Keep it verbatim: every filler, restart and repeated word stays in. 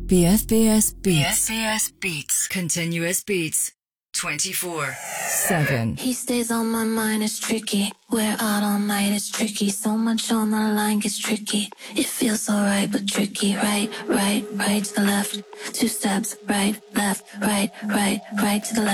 B F B S Beats. B F B S Beats. Continuous beats. twenty-four seven. He stays on my mind, it's tricky. We're out all night, it's tricky. So much on the line gets tricky. It feels alright, but tricky. Right, right, right to the left. Two steps, right, left, right, right, right to the left.